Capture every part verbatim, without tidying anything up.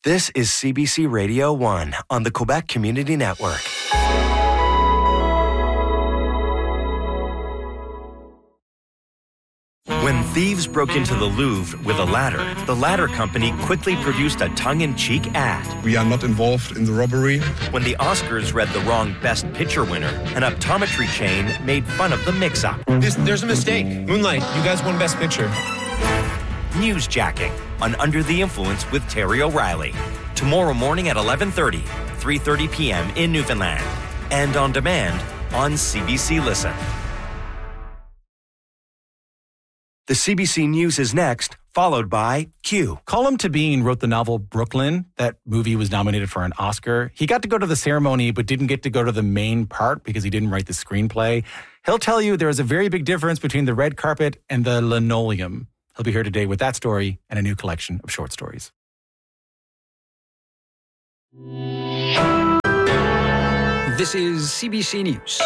This is C B C Radio one on the Quebec Community Network. When thieves broke into the Louvre with a ladder, the ladder company quickly produced a tongue-in-cheek ad. We are not involved in the robbery. When the Oscars read the wrong Best Picture winner, an optometry chain made fun of the mix-up. This, there's a mistake. Moonlight, you guys won Best Picture. Newsjacking on Under the Influence with Terry O'Reilly. Tomorrow morning at eleven thirty, three thirty p.m. in Newfoundland. And on demand on C B C Listen. The C B C News is next, followed by Q. Colm Tóibín wrote the novel Brooklyn. That movie was nominated for an Oscar. He got to go to the ceremony, but didn't get to go to the main part because he didn't write the screenplay. He'll tell you there is a very big difference between the red carpet and the linoleum. He'll be here today with that story and a new collection of short stories. This is C B C News.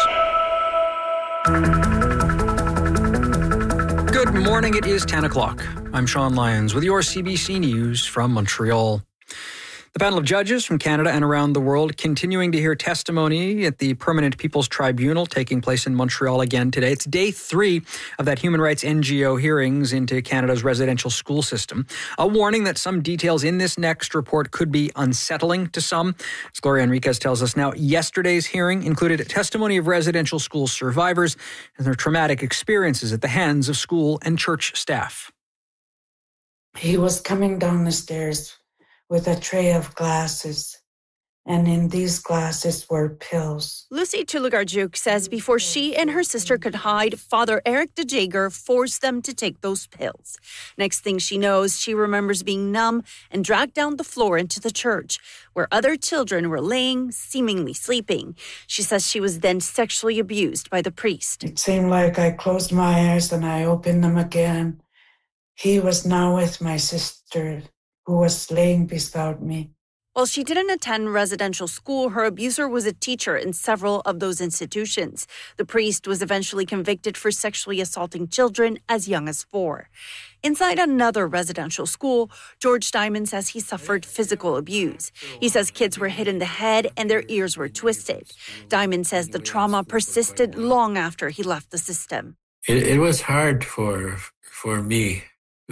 Good morning, it is ten o'clock. I'm Sean Lyons with your C B C News from Montreal. The panel of judges from Canada and around the world continuing to hear testimony at the Permanent People's Tribunal taking place in Montreal again today. It's day three of that human rights N G O hearings into Canada's residential school system. A warning that some details in this next report could be unsettling to some. As Gloria Enriquez tells us now, yesterday's hearing included testimony of residential school survivors and their traumatic experiences at the hands of school and church staff. He was coming down the stairs with a tray of glasses, and in these glasses were pills. Lucy Tulugarjuk says before she and her sister could hide, Father Eric de Jager forced them to take those pills. Next thing she knows, she remembers being numb and dragged down the floor into the church, where other children were laying, seemingly sleeping. She says she was then sexually abused by the priest. It seemed like I closed my eyes and I opened them again. He was now with my sister, who was laying beside me. While she didn't attend residential school, her abuser was a teacher in several of those institutions. The priest was eventually convicted for sexually assaulting children as young as four. Inside another residential school, George Diamond says he suffered physical abuse. He says kids were hit in the head and their ears were twisted. Diamond says the trauma persisted long after he left the system. It, it was hard for for me.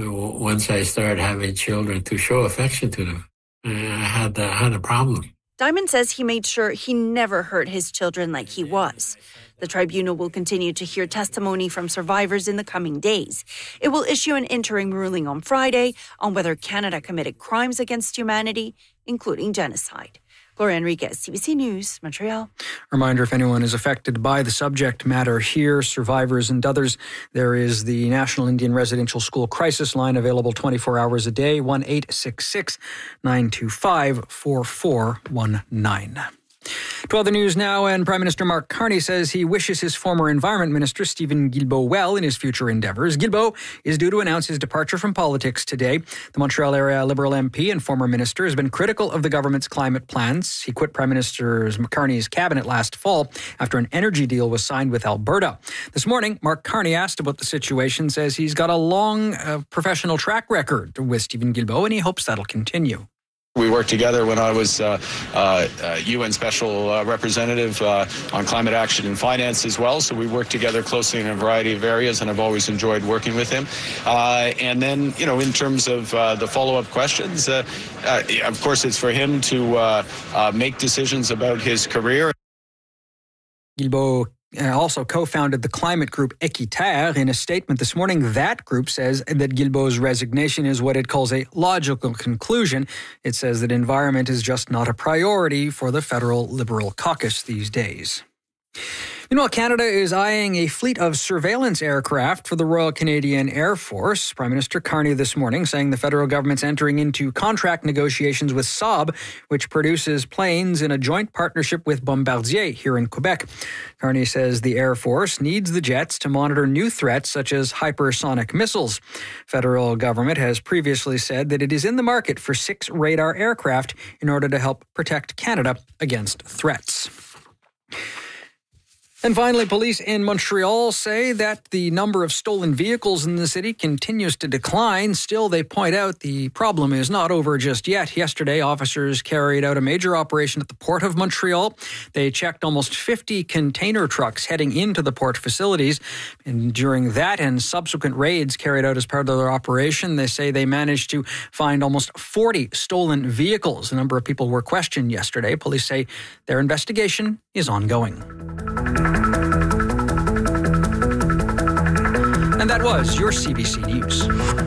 Once I started having children, to show affection to them, I had, uh, had a problem. Diamond says he made sure he never hurt his children like he was. The tribunal will continue to hear testimony from survivors in the coming days. It will issue an interim ruling on Friday on whether Canada committed crimes against humanity, including genocide. Gloria Enriquez, C B C News, Montreal. Reminder, if anyone is affected by the subject matter here, survivors and others, there is the National Indian Residential School Crisis Line available twenty-four hours a day, one eight six six, nine two five, four four one nine. To other news now, and Prime Minister Mark Carney says he wishes his former Environment Minister Stephen Guilbeault well in his future endeavours. Guilbeault is due to announce his departure from politics today. The Montreal area Liberal M P and former minister has been critical of the government's climate plans. He quit Prime Minister Carney's cabinet last fall after an energy deal was signed with Alberta. This morning, Mark Carney asked about the situation, says he's got a long uh, professional track record with Stephen Guilbeault and he hopes that'll continue. We worked together when I was uh, uh, U N Special uh, Representative uh, on climate action and finance as well. So we worked together closely in a variety of areas, and I've always enjoyed working with him. Uh, and then, you know, in terms of uh, the follow-up questions, uh, uh, of course, it's for him to uh, uh, make decisions about his career. Guilbeault also co-founded the climate group Équiterre. In a statement this morning, that group says that Guilbeault's resignation is what it calls a logical conclusion. It says that environment is just not a priority for the federal Liberal caucus these days. Meanwhile, Canada is eyeing a fleet of surveillance aircraft for the Royal Canadian Air Force. Prime Minister Carney this morning saying the federal government's entering into contract negotiations with Saab, which produces planes in a joint partnership with Bombardier here in Quebec. Carney says the Air Force needs the jets to monitor new threats such as hypersonic missiles. Federal government has previously said that it is in the market for six radar aircraft in order to help protect Canada against threats. And finally, police in Montreal say that the number of stolen vehicles in the city continues to decline. Still, they point out the problem is not over just yet. Yesterday, officers carried out a major operation at the Port of Montreal. They checked almost fifty container trucks heading into the port facilities. And during that and subsequent raids carried out as part of their operation, they say they managed to find almost forty stolen vehicles. A number of people were questioned yesterday. Police say their investigation is ongoing. And that was your C B C News.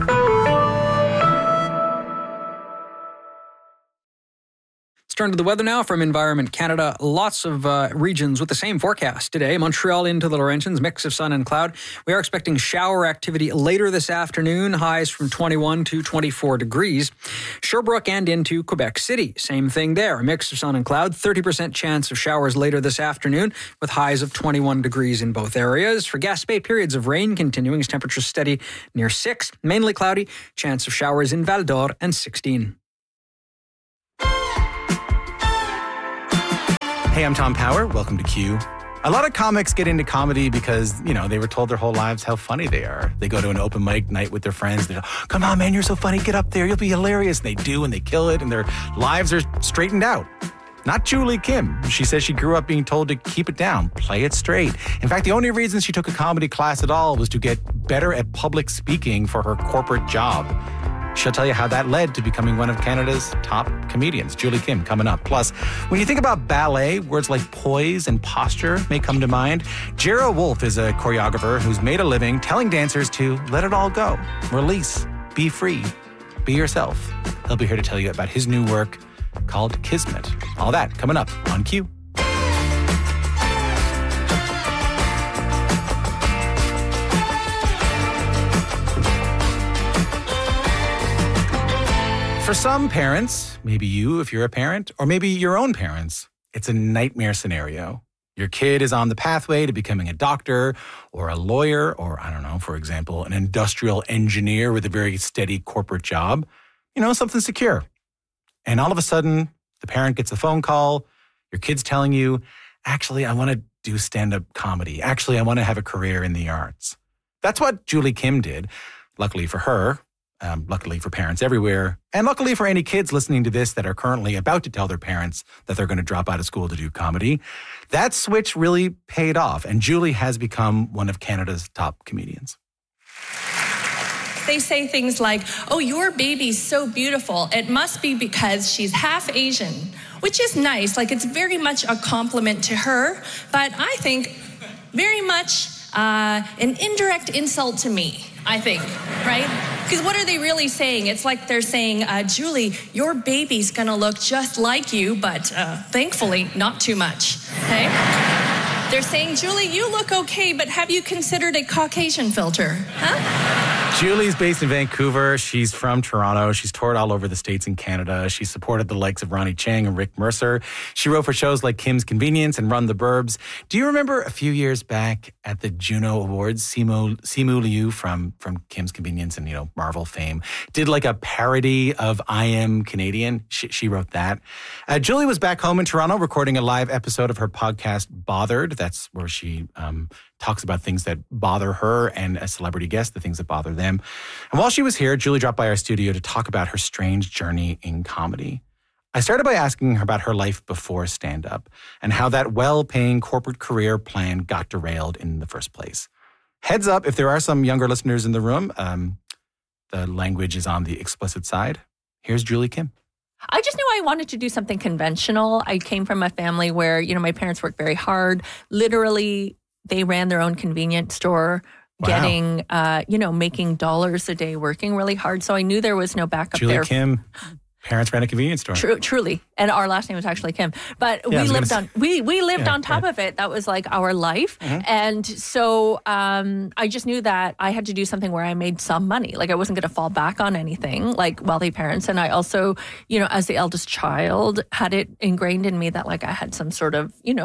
Let's turn to the weather now from Environment Canada. Lots of uh, regions with the same forecast today. Montreal into the Laurentians, mix of sun and cloud. We are expecting shower activity later this afternoon, highs from twenty-one to twenty-four degrees. Sherbrooke and into Quebec City, same thing there. A mix of sun and cloud, thirty percent chance of showers later this afternoon with highs of twenty-one degrees in both areas. For Gaspé, periods of rain continuing as temperatures steady near six. Mainly cloudy, chance of showers in Val d'Or and sixteen. Hey, I'm Tom Power. Welcome to Q. A lot of comics get into comedy because, you know, they were told their whole lives how funny they are. They go to an open mic night with their friends. They go, come on, man, you're so funny. Get up there. You'll be hilarious. And they do, and they kill it, and their lives are straightened out. Not Julie Kim. She says she grew up being told to keep it down, play it straight. In fact, the only reason she took a comedy class at all was to get better at public speaking for her corporate job. She'll tell you how that led to becoming one of Canada's top comedians. Julie Kim coming up. Plus, when you think about ballet, words like poise and posture may come to mind. Jera Wolf is a choreographer who's made a living telling dancers to let it all go, release, be free, be yourself. He'll be here to tell you about his new work called Kismet. All that coming up on Q. For some parents, maybe you if you're a parent, or maybe your own parents, it's a nightmare scenario. Your kid is on the pathway to becoming a doctor or a lawyer or, I don't know, for example, an industrial engineer with a very steady corporate job. You know, something secure. And all of a sudden, the parent gets a phone call. Your kid's telling you, actually, I want to do stand-up comedy. Actually, I want to have a career in the arts. That's what Julie Kim did. Luckily for her. Um, luckily for parents everywhere, and luckily for any kids listening to this that are currently about to tell their parents that they're going to drop out of school to do comedy, that switch really paid off, and Julie has become one of Canada's top comedians. They say things like, oh, your baby's so beautiful. It must be because she's half Asian, which is nice. Like, it's very much a compliment to her, but I think very much uh, an indirect insult to me. I think, right? Because what are they really saying? It's like they're saying, uh, Julie, your baby's gonna look just like you, but uh, thankfully, not too much, okay? They're saying, Julie, you look okay, but have you considered a Caucasian filter, huh? Julie's based in Vancouver. She's from Toronto. She's toured all over the States and Canada. She supported the likes of Ronnie Chang and Rick Mercer. She wrote for shows like Kim's Convenience and Run the Burbs. Do you remember a few years back at the Juno Awards, Simu, Simu Liu from, from Kim's Convenience and, you know, Marvel fame did like a parody of I Am Canadian. She, she wrote that. Uh, Julie was back home in Toronto recording a live episode of her podcast, Bothered. That's where she um, talks about things that bother her and a celebrity guest, the things that bother them. And while she was here, Julie dropped by our studio to talk about her strange journey in comedy. I started by asking her about her life before stand-up and how that well-paying corporate career plan got derailed in the first place. Heads up, if there are some younger listeners in the room, um, the language is on the explicit side. Here's Julie Kim. I just knew I wanted to do something conventional. I came from a family where, you know, my parents worked very hard. Literally, they ran their own convenience store, wow. getting, uh, you know, making dollars a day, working really hard. So I knew there was no backup Julie there. Julie Kim, parents ran a convenience store. True, truly. And our last name was actually Kim. But yeah, we lived on we we lived yeah, on top right. of it. That was like our life. Mm-hmm. And so um, I just knew that I had to do something where I made some money. Like I wasn't going to fall back on anything like wealthy parents. And I also, you know, as the eldest child, had it ingrained in me that like I had some sort of, you know,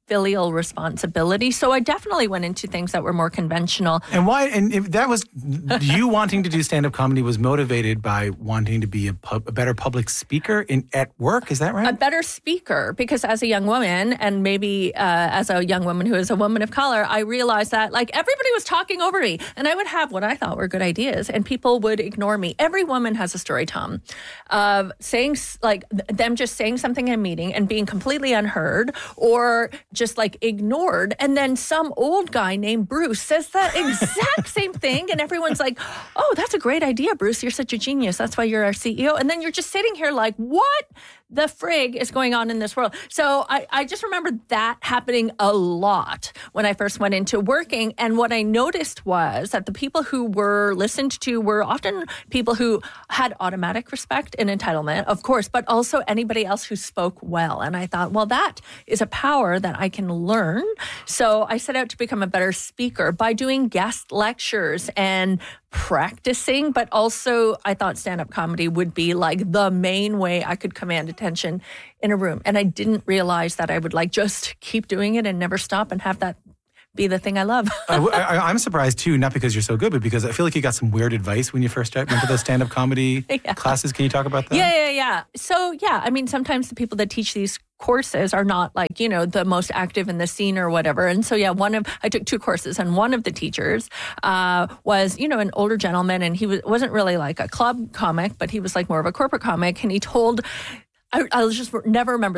filial responsibility. So I definitely went into things that were more conventional. And why? And if that was you wanting to do stand-up comedy was motivated by wanting to be a, pub, a better public speaker in at work. Is that right? A better speaker, because as a young woman, and maybe uh, as a young woman who is a woman of color, I realized that like everybody was talking over me, and I would have what I thought were good ideas, and people would ignore me. Every woman has a story, Tom, of saying like them just saying something in a meeting and being completely unheard, or just like ignored. And then some old guy named Bruce says the exact same thing. And everyone's like, oh, that's a great idea, Bruce. You're such a genius. That's why you're our C E O. And then you're just sitting here like, what the frig is going on in this world? So I, I just remember that happening a lot when I first went into working. And what I noticed was that the people who were listened to were often people who had automatic respect and entitlement, of course, but also anybody else who spoke well. And I thought, well, that is a power that I can learn. So I set out to become a better speaker by doing guest lectures and practicing, but also I thought stand-up comedy would be like the main way I could command attention in a room. And I didn't realize that I would like just keep doing it and never stop and have that be the thing I love. I, I, I'm surprised too, not because you're so good, but because I feel like you got some weird advice when you first started, went to those stand-up comedy yeah. classes. Can you talk about that? Yeah, yeah, yeah. So yeah, I mean, sometimes the people that teach these courses are not like, you know, the most active in the scene or whatever. And so, yeah, one of, I took two courses, and one of the teachers uh, was, you know, an older gentleman, and he was, wasn't really like a club comic, but he was like more of a corporate comic. And he told, I, I'll just never remember